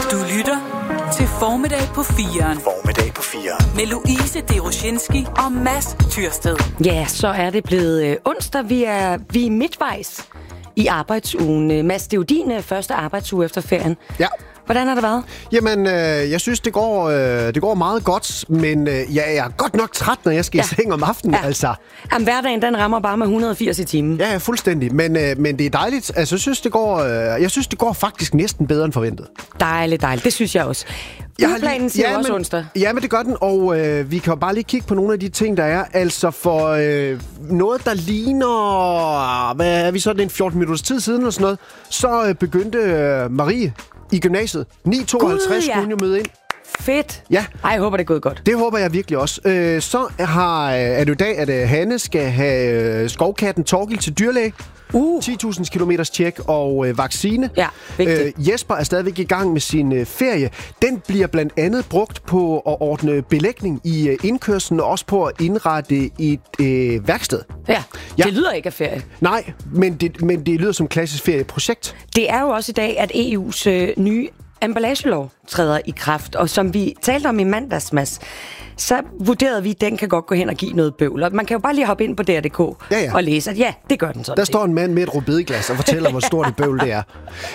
Du lytter til Formiddag på 4'eren. Formiddag på 4'eren. Med Louise Deroshinski og Mads Tyrsted. Ja, så er det blevet onsdag. Vi er midtvejs i arbejdsugen. Mads, det er jo din første arbejdsuge efter ferien. Ja. Hvordan har det været? Jamen, jeg synes, det går meget godt, men jeg er godt nok træt, når jeg skal i seng om aftenen, altså. Jamen, hverdagen, den rammer bare med 180 i timen. Ja, fuldstændig, men det er dejligt. Altså, jeg synes, det går faktisk næsten bedre end forventet. Dejligt. Det synes jeg også. Ugeplanen siger også onsdag. Ja, men det gør den, og vi kan jo bare lige kigge på nogle af de ting, der er. Altså for noget, der ligner, hvad er vi så, det er en 14 minutters tid siden eller sådan noget, så begyndte Marie i gymnasiet. 9:52 skulle hun jo møde ind. Fedt. Ja. Ej, jeg håber, det er gået godt. Det håber jeg virkelig også. Så er det jo i dag, at Hanne skal have skovkatten Torgild til dyrlæge. 10.000 kilometers tjek og vaccine. Ja, vigtigt. Jesper er stadigvæk i gang med sin ferie. Den bliver blandt andet brugt på at ordne belægning i indkørslen og også på at indrette et værksted. Ja, det lyder ikke af ferie. Nej, men det lyder som klassisk ferieprojekt. Det er jo også i dag, at EU's nye emballagelov træder i kraft, og som vi talte om i mandags, Mads, så vurderede vi, at den kan godt gå hen og give noget bøvl. Og man kan jo bare lige hoppe ind på DR.dk og læse, at det gør den sådan. Der står en mand med et rødbedeglas og fortæller, hvor stort et bøvl det er.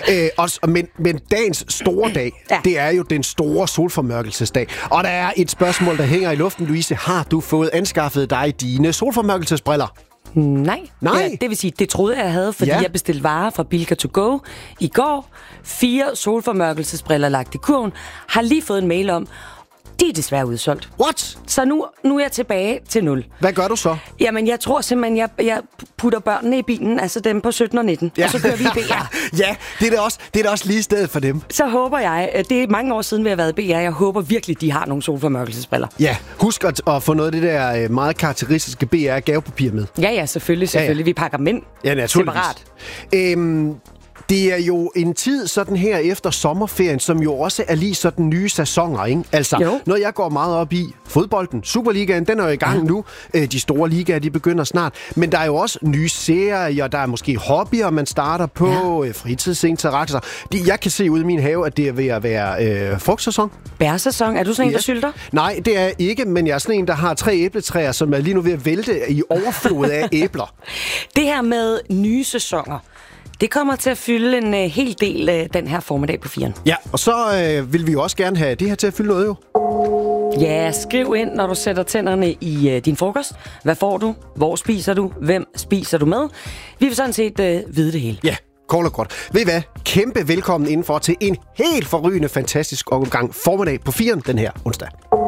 Men dagens store dag, det er jo den store solformørkelsesdag. Og der er et spørgsmål, der hænger i luften, Louise. Har du fået anskaffet dig dine solformørkelsesbriller? Nej. Ja, det vil sige, det troede jeg havde, fordi jeg bestilte varer fra Bilka to go i går. 4 solformørkelsesbriller lagt i kurven. Har lige fået en mail om, de er desværre udsolgt. What? Så nu er jeg tilbage til 0. Hvad gør du så? Jamen, jeg tror simpelthen, jeg putter børnene i bilen, altså dem på 17 og 19, og så kører vi i BR. Ja, det er da også lige stedet for dem. Så håber jeg, det er mange år siden, vi har været i BR, jeg håber virkelig, de har nogle solformørkelsesbriller. Ja, husk at få noget af det der meget karakteristiske BR-gavepapir med. Ja, selvfølgelig. Ja. Vi pakker dem ind separat. Det er jo en tid sådan her efter sommerferien, som jo også er lige sådan nye sæsoner, ikke? Altså, noget jeg går meget op i, fodbolden, Superligaen, den er jo i gang nu. De store ligaer, de begynder snart. Men der er jo også nye serier, der er måske hobbyer, man starter på, fritidsinteresser. Jeg kan se ud i min have, at det er ved at være frugtsæson. Bærsæson? Er du sådan en, der sylter? Nej, det er jeg ikke, men jeg er sådan en, der har 3 æbletræer, som er lige nu ved at vælte i overflod af æbler. Det her med nye sæsoner, det kommer til at fylde en hel del den her formiddag på 4'eren. Ja, og så vil vi jo også gerne have det her til at fylde noget jo. Ja, skriv ind, når du sætter tænderne i din frokost. Hvad får du? Hvor spiser du? Hvem spiser du med? Vi vil sådan set vide det hele. Ja, kort og godt. Ved I hvad? Kæmpe velkommen indenfor til en helt forrygende, fantastisk omgang formiddag på 4'eren den her onsdag.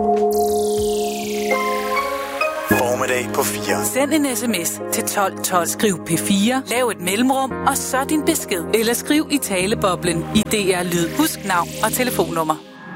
Formiddag på 4. Send en sms til 1212. Skriv P4, lav et mellemrum, og så din besked. Eller skriv i taleboblen i DR Lyd. Husk navn og telefonnummer.